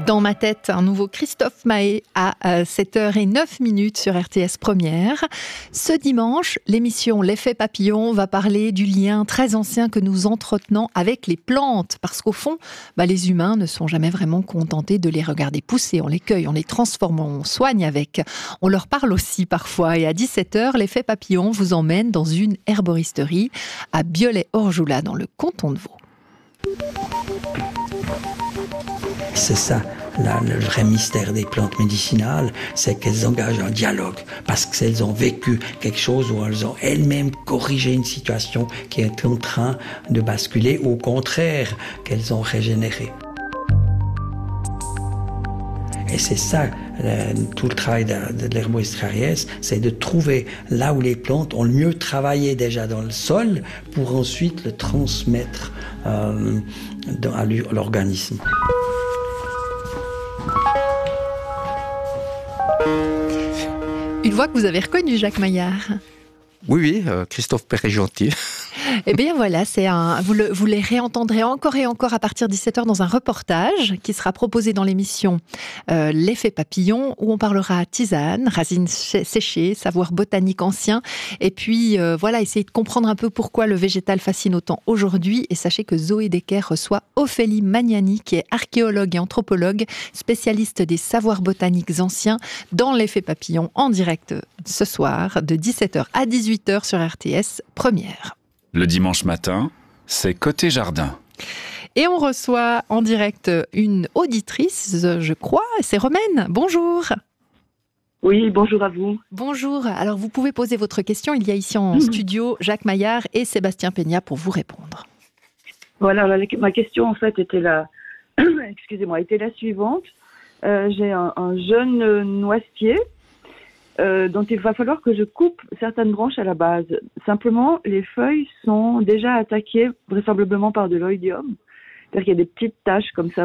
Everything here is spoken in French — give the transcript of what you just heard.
Dans ma tête, un nouveau Christophe Mahé à 7h09 sur RTS Première. Ce dimanche, l'émission L'effet papillon va parler du lien très ancien que nous entretenons avec les plantes. Parce qu'au fond, les humains ne sont jamais vraiment contentés de les regarder pousser. On les cueille, on les transforme, on soigne avec. On leur parle aussi parfois. Et à 17h, L'effet papillon vous emmène dans une herboristerie à Biolay-Orjula, dans le canton de Vaud. C'est ça, le vrai mystère des plantes médicinales, c'est qu'elles engagent un dialogue, parce qu'elles ont vécu quelque chose où elles ont elles-mêmes corrigé une situation qui est en train de basculer, ou au contraire, qu'elles ont régénéré. Et c'est ça, tout le travail de l'herboristerie, c'est de trouver là où les plantes ont le mieux travaillé déjà dans le sol, pour ensuite le transmettre à l'organisme. Une voix que vous avez reconnue, Jacques Maillard. Oui, Christophe Perret-Gentil. Eh bien voilà, vous les réentendrez encore et encore à partir de 17h dans un reportage qui sera proposé dans l'émission L'effet papillon, où on parlera tisane, racines séchées, savoir botanique ancien, et puis essayer de comprendre un peu pourquoi le végétal fascine autant aujourd'hui. Et sachez que Zoé Decker reçoit Ophélie Magnani, qui est archéologue et anthropologue, spécialiste des savoirs botaniques anciens, dans L'effet papillon, en direct ce soir de 17h à 18h sur RTS Première. Le dimanche matin, c'est Côté Jardin. Et on reçoit en direct une auditrice, je crois, c'est Romaine. Bonjour. Oui, bonjour à vous. Bonjour. Alors, vous pouvez poser votre question. Il y a ici en studio Jacques Maillard et Sébastien Peña pour vous répondre. Voilà, ma question en fait était la suivante. J'ai un jeune noisetier dont il va falloir que je coupe certaines branches à la base. Simplement, les feuilles sont déjà attaquées vraisemblablement par de l'oïdium. C'est-à-dire qu'il y a des petites taches comme ça